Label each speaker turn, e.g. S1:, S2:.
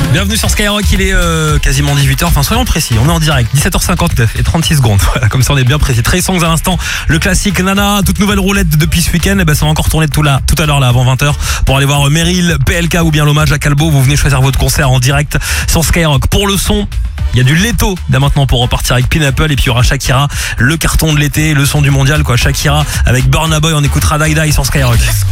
S1: Bienvenue sur Skyrock, il est quasiment 18h, enfin soyons précis, on est en direct, 17h59 et 36 secondes, voilà, comme ça on est bien précis. Trey Songz à l'instant, le classique Nana, toute nouvelle roulette depuis ce week-end, et ben ça va encore tourner tout à l'heure là avant 20h pour aller voir Meryl, PLK ou bien l'hommage à Calbo. Vous venez choisir votre concert en direct sur Skyrock. Pour le son, il y a du Leto dès maintenant pour repartir avec Pineapple, et puis il y aura Shakira, le carton de l'été, le son du mondial quoi, Shakira avec Burna Boy. On écoutera Die Die sur Skyrock.